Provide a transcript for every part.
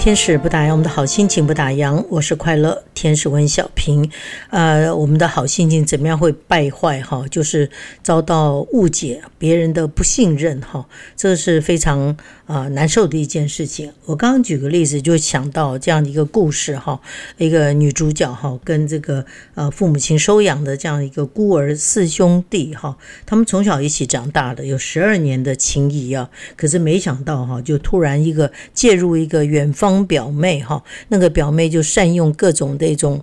天使不打烊，我们的好心情不打烊。我是快乐天使温小平。我们的好心情怎么样会败坏哈？就是遭到误解，别人的不信任哈，这是非常难受的一件事情。我刚刚举个例子，就想到这样的一个故事哈，一个女主角哈，跟这个父母亲收养的这样一个孤儿四兄弟哈，他们从小一起长大的，有12年的情谊啊。可是没想到哈，就突然介入一个远方表妹哈，那个表妹就善用各种这种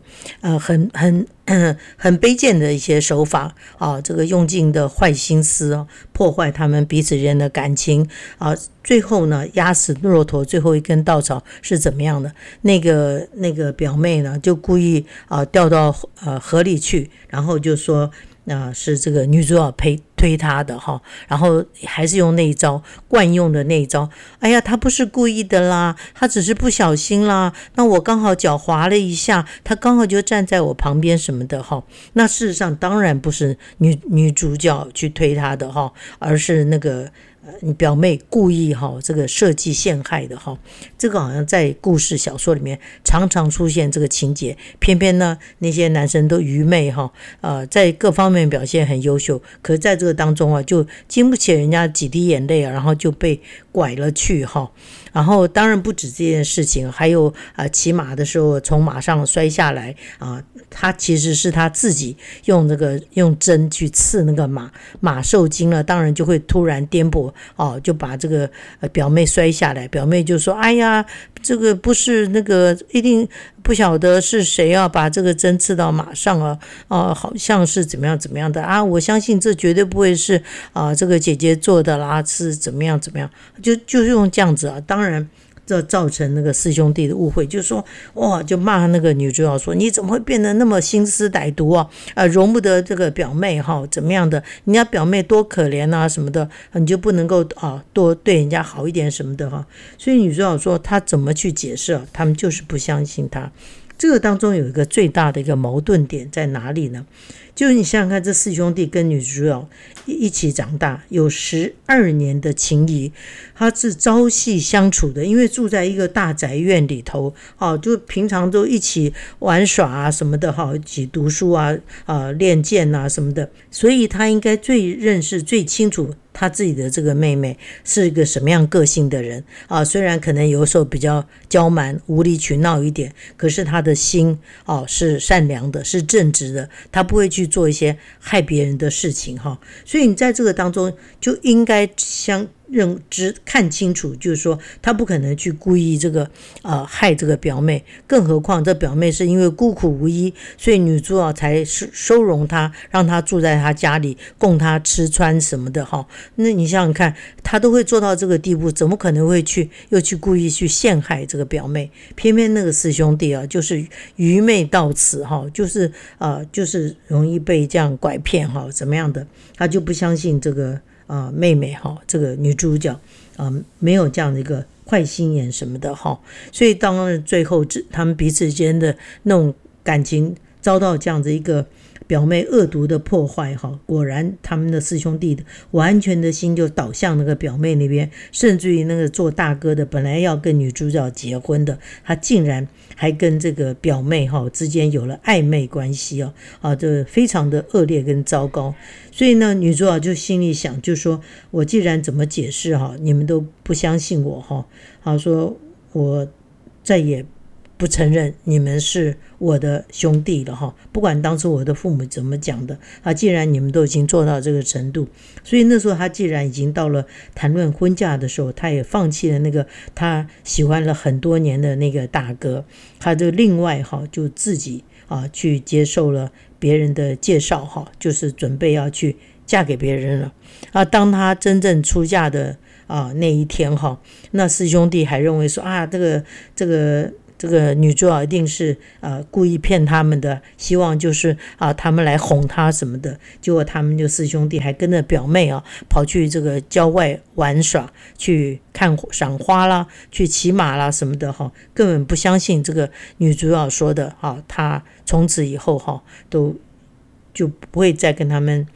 很卑贱的一些手法啊，这个用尽的坏心思破坏他们彼此之间的感情啊。最后呢，压死骆驼最后一根稻草是怎么样的？那个表妹呢，就故意掉到河里去，然后就说是这个女主角推她的哈，然后还是用那一招惯用的那一招。哎呀，她不是故意的啦，她只是不小心啦。那我刚好脚滑了一下，她刚好就站在我旁边什么的哈。那事实上当然不是女主角去推她的哈，而是那个表妹故意这个设计陷害的哈。这个好像在故事小说里面常常出现这个情节，偏偏呢那些男生都愚昧哈，在各方面表现很优秀，可是在这个当中就经不起人家几滴眼泪然后就被拐了去哈。然后当然不止这件事情，还有骑马的时候从马上摔下来他其实是他自己用针去刺那个马受惊了，当然就会突然颠簸就把这个表妹摔下来。表妹就说：“哎呀，这个不是那个一定不晓得是谁把这个针刺到马上好像是怎么样怎么样的我相信这绝对不会是这个姐姐做的啦，是怎么样怎么样，就是用这样子当然这造成那个四兄弟的误会，就是说就骂那个女主角说：“你怎么会变得那么心思歹毒容不得这个表妹怎么样的？人家表妹多可怜什么的，你就不能够多对人家好一点什么的所以女主角说她怎么去解释他们就是不相信她。这个当中有一个最大的一个矛盾点在哪里呢？就是你想想看，这四兄弟跟女主角一起长大，有12年的情谊，他是朝夕相处的，因为住在一个大宅院里头就平常都一起玩耍什么的一起读书练剑什么的，所以他应该最认识最清楚他自己的这个妹妹是一个什么样个性的人虽然可能有时候比较娇蛮无理取闹一点，可是他的心是善良的，是正直的，他不会去做一些害别人的事情所以你在这个当中就应该看清楚，就是说他不可能去故意害这个表妹，更何况这表妹是因为孤苦无依，所以女主角才收容她，让她住在她家里，供她吃穿什么的那你想想看，他都会做到这个地步，怎么可能会又去故意去陷害这个表妹？偏偏那个四兄弟就是愚昧到此就是容易被这样拐骗怎么样的，他就不相信这个妹妹这个女主角没有这样的一个坏心眼什么的所以当然最后他们彼此间的那种感情遭到这样的一个表妹恶毒的破坏果然他们的四兄弟完全的心就倒向那个表妹那边，甚至于那个做大哥的本来要跟女主角结婚的，他竟然还跟这个表妹之间有了暧昧关系这非常的恶劣跟糟糕。所以呢，女主角就心里想，就说我既然怎么解释你们都不相信我说我再也不承认你们是我的兄弟了不管当初我的父母怎么讲的既然你们都已经做到这个程度，所以那时候他既然已经到了谈论婚嫁的时候，他也放弃了那个他喜欢了很多年的那个大哥，他就另外就自己去接受了别人的介绍就是准备要去嫁给别人了当他真正出嫁的那一天那四兄弟还认为说这个女主角一定是故意骗他们的，希望就是他们来哄她什么的。结果他们就四兄弟还跟着表妹跑去这个郊外玩耍，去看赏花啦，去骑马啦什么的根本不相信这个女主角说的她从此以后都就不会再跟他们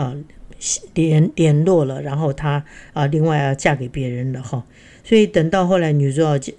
联络了，然后她另外要嫁给别人了所以等到后来女主角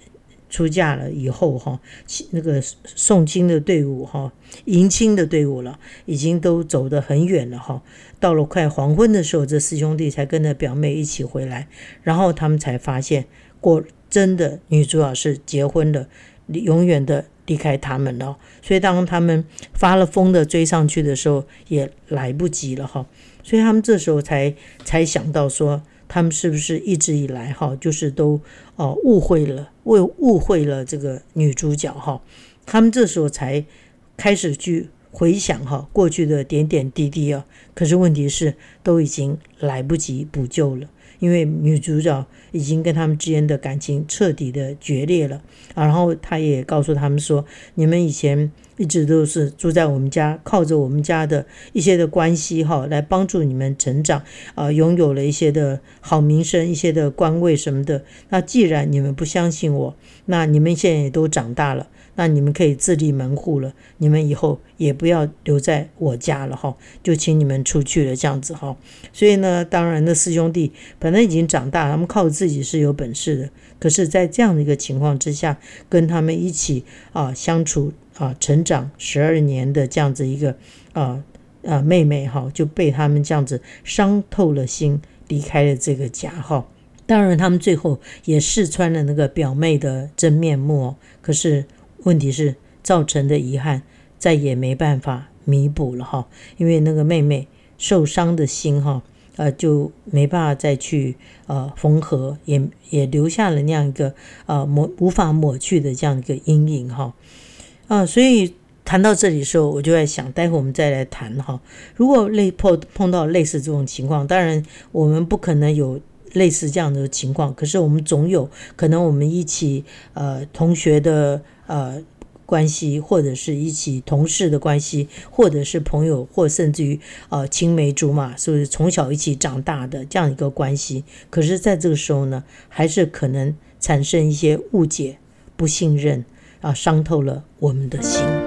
出嫁了以后哈，那个送亲的队伍哈，迎亲的队伍了，已经都走得很远了哈。到了快黄昏的时候，这4兄弟才跟着表妹一起回来，然后他们才发现，真的女主角是结婚了，永远的离开他们了。所以当他们发了疯的追上去的时候，也来不及了哈。所以他们这时候才想到说，他们是不是一直以来哈，就是都误会了这个女主角哈。他们这时候才开始去回想哈过去的点点滴滴啊。可是问题是都已经来不及补救了，因为女主角已经跟他们之间的感情彻底的决裂了然后她也告诉他们说，你们以前一直都是住在我们家，靠着我们家的一些的关系哈，来帮助你们成长拥有了一些的好名声，一些的官位什么的。那既然你们不相信我，那你们现在也都长大了，那你们可以自立门户了，你们以后也不要留在我家了哈，就请你们出去了这样子哈。所以呢，当然那4兄弟本来已经长大，他们靠自己是有本事的，可是在这样的一个情况之下，跟他们一起相处成长12年的这样子一个妹妹哈，就被他们这样子伤透了心，离开了这个家哈。当然他们最后也试穿了那个表妹的真面目可是问题是造成的遗憾再也没办法弥补了哈，因为那个妹妹受伤的心哈就没办法再去缝合，也留下了那样一个无法抹去的这样一个阴影哈。所以谈到这里的时候，我就在想，待会我们再来谈哈。如果碰到类似这种情况，当然我们不可能有类似这样的情况，可是我们总有可能我们一起同学的关系，或者是一起同事的关系，或者是朋友，或甚至于青梅竹马，是不是从小一起长大的这样一个关系。可是在这个时候呢，还是可能产生一些误解、不信任伤透了我们的心。